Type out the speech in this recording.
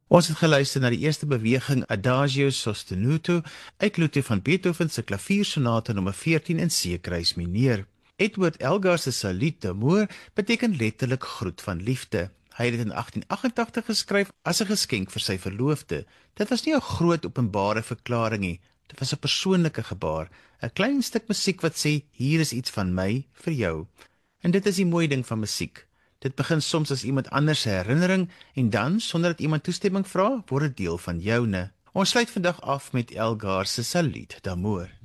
Ons het geluister na die eerste beweging Adagio sostenuto uit Ludwig van Beethoven se klaviersonate nommer 14 in C-kruis mineur. Edward Elgar se Salut d'amour beteken letterlik groet van liefde. Hy het dit in 1888 geskryf as 'n geskenk vir sy verloofde. Dit was nie 'n groot openbare verklaring nie. Dit was 'n persoonlike gebaar, 'n klein stuk musiek wat sê, hier is iets van my vir jou. En dit is die mooi ding van musiek. Dit begin soms as iemand anders se herinnering en dan, sonder dat iemand toestemming vra, word dit deel van joune. Ons sluit vandag af met Elgar se Salut d'amour.